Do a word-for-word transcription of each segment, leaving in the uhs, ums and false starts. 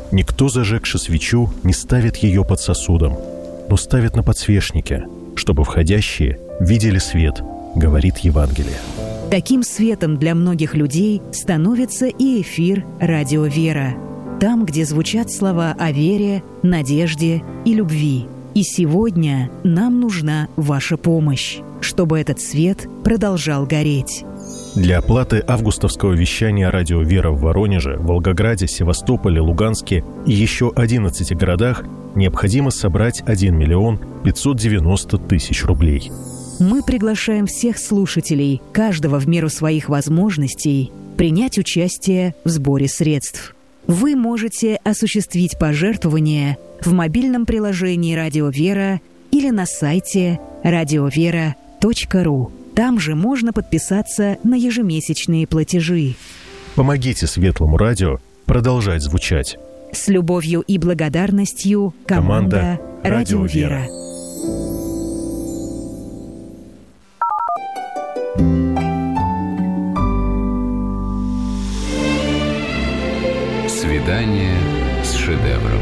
Никто, зажегши свечу, не ставит ее под сосудом, но ставит на подсвечнике, чтобы входящие видели свет, говорит Евангелие. Таким светом для многих людей становится и эфир «Радио Вера». Там, где звучат слова о вере, надежде и любви. И сегодня нам нужна ваша помощь, чтобы этот свет продолжал гореть. Для оплаты августовского вещания «Радио Вера» в Воронеже, Волгограде, Севастополе, Луганске и еще одиннадцати городах необходимо собрать один миллион пятьсот девяносто тысяч рублей. Мы приглашаем всех слушателей, каждого в меру своих возможностей, принять участие в сборе средств. Вы можете осуществить пожертвования в мобильном приложении «Радио Вера» или на сайте радиовера точка ру. Там же можно подписаться на ежемесячные платежи. Помогите Светлому радио продолжать звучать. С любовью и благодарностью, команда, команда «Радио Вера». Свидание с шедевром.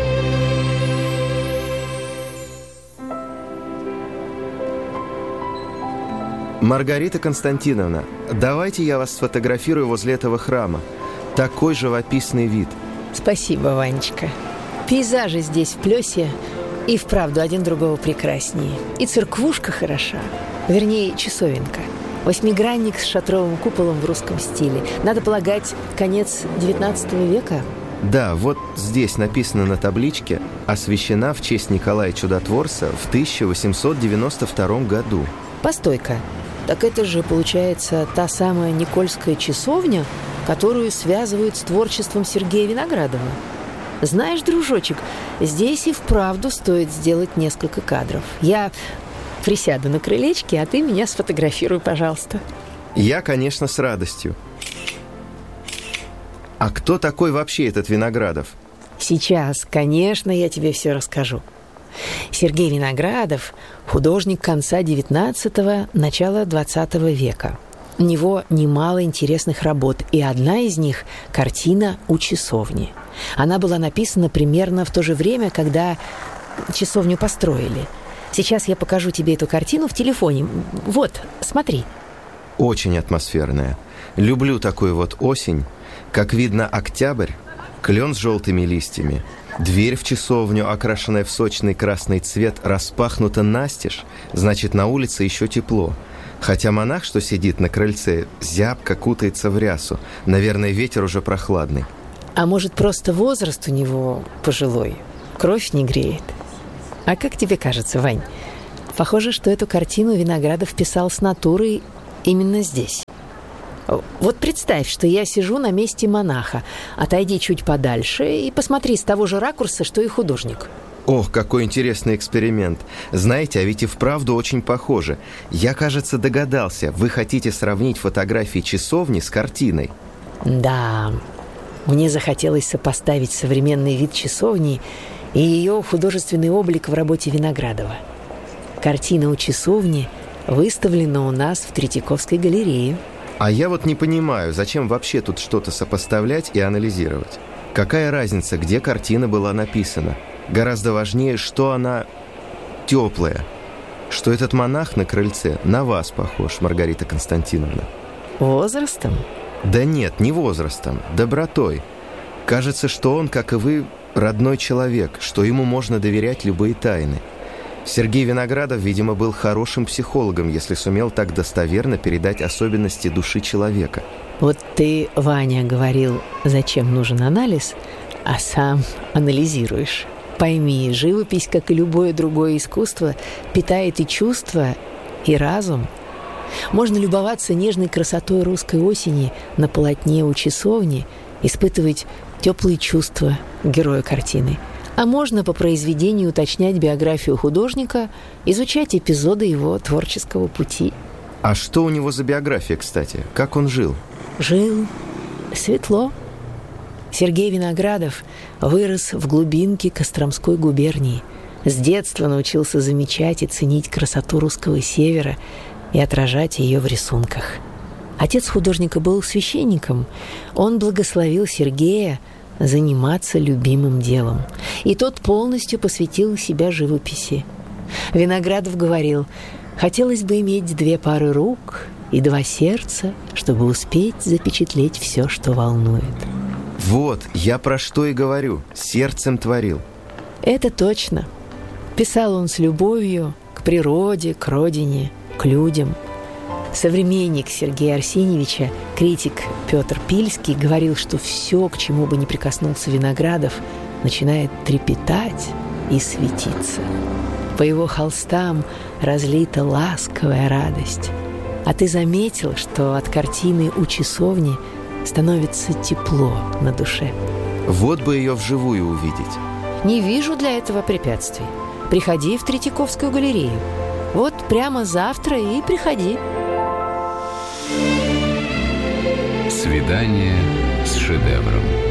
Маргарита Константиновна, давайте я вас сфотографирую возле этого храма. Такой живописный вид. Спасибо, Ванечка. Пейзажи здесь в Плёсе и вправду один другого прекраснее. И церквушка хороша, вернее, часовенка. Восьмигранник с шатровым куполом в русском стиле. Надо полагать, конец девятнадцатого века? Да, вот здесь написано на табличке: освящена в честь Николая Чудотворца в тысяча восемьсот девяносто втором году. Постой-ка, так это же, получается, та самая Никольская часовня, которую связывают с творчеством Сергея Виноградова. Знаешь, дружочек, здесь и вправду стоит сделать несколько кадров. Я присяду на крылечке, а ты меня сфотографируй, пожалуйста. Я, конечно, с радостью. А кто такой вообще этот Виноградов? Сейчас, конечно, я тебе все расскажу. Сергей Виноградов – художник конца девятнадцатого, начала двадцатого века. У него немало интересных работ, и одна из них – картина «У часовни». Она была написана примерно в то же время, когда часовню построили. Сейчас я покажу тебе эту картину в телефоне. Вот, смотри. Очень атмосферная. Люблю такую вот осень. Как видно, октябрь, клен с желтыми листьями. Дверь в часовню, окрашенная в сочный красный цвет, распахнута настежь. Значит, на улице еще тепло. Хотя монах, что сидит на крыльце, зябко кутается в рясу. Наверное, ветер уже прохладный. А может, просто возраст у него пожилой? Кровь не греет? А как тебе кажется, Вань? Похоже, что эту картину Виноградов писал с натурой именно здесь. Вот представь, что я сижу на месте монаха. Отойди чуть подальше и посмотри с того же ракурса, что и художник. Ох, какой интересный эксперимент. Знаете, а ведь и вправду очень похоже. Я, кажется, догадался. Вы хотите сравнить фотографии часовни с картиной? Да. Мне захотелось сопоставить современный вид часовни и ее художественный облик в работе Виноградова. Картина «У часовни» выставлена у нас в Третьяковской галерее. А я вот не понимаю, зачем вообще тут что-то сопоставлять и анализировать. Какая разница, где картина была написана? Гораздо важнее, что она теплая. Что этот монах на крыльце на вас похож, Маргарита Константиновна. Возрастом? Да нет, не возрастом, добротой. Кажется, что он, как и вы, родной человек, что ему можно доверять любые тайны. Сергей Виноградов, видимо, был хорошим психологом, если сумел так достоверно передать особенности души человека. Вот ты, Ваня, говорил, зачем нужен анализ, а сам анализируешь. Пойми, живопись, как и любое другое искусство, питает и чувства, и разум. Можно любоваться нежной красотой русской осени на полотне «У часовни», испытывать теплые чувства героя картины. А можно по произведению уточнять биографию художника, изучать эпизоды его творческого пути. А что у него за биография, кстати? Как он жил? Жил светло. Сергей Виноградов вырос в глубинке Костромской губернии. С детства научился замечать и ценить красоту русского севера и отражать ее в рисунках. Отец художника был священником. Он благословил Сергея заниматься любимым делом. И тот полностью посвятил себя живописи. Виноградов говорил: «Хотелось бы иметь две пары рук и два сердца, чтобы успеть запечатлеть все, что волнует». Вот, я про что и говорю. Сердцем творил. Это точно. Писал он с любовью к природе, к родине, к людям. Современник Сергея Арсеньевича, критик Петр Пильский, говорил, что все, к чему бы ни прикоснулся Виноградов, начинает трепетать и светиться. По его холстам разлита ласковая радость. А ты заметил, что от картины «У часовни» становится тепло на душе? Вот бы ее вживую увидеть. Не вижу для этого препятствий. Приходи в Третьяковскую галерею. Вот прямо завтра и приходи. Свидание с шедевром.